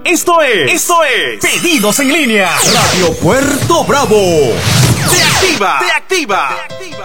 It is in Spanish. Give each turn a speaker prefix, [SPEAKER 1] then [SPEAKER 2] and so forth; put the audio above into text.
[SPEAKER 1] Esto es Pedidos en Línea.
[SPEAKER 2] Radio Puerto Bravo.
[SPEAKER 1] Te activa.